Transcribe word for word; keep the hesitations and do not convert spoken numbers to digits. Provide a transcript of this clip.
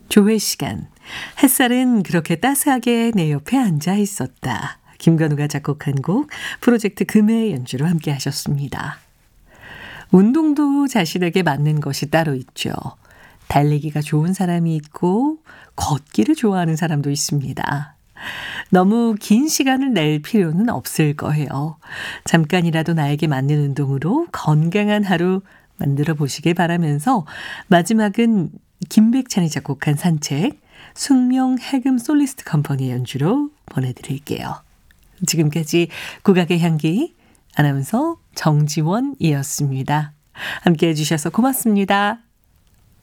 조회 시간. 햇살은 그렇게 따스하게 내 옆에 앉아 있었다. 김건우가 작곡한 곡 프로젝트 금의 연주로 함께 하셨습니다. 운동도 자신에게 맞는 것이 따로 있죠. 달리기가 좋은 사람이 있고 걷기를 좋아하는 사람도 있습니다. 너무 긴 시간을 낼 필요는 없을 거예요. 잠깐이라도 나에게 맞는 운동으로 건강한 하루 만들어 보시길 바라면서 마지막은 김백찬이 작곡한 산책, 숙명 해금 솔리스트 컴퍼니의 연주로 보내드릴게요. 지금까지 국악의 향기 아나운서 정지원이었습니다. 함께해 주셔서 고맙습니다.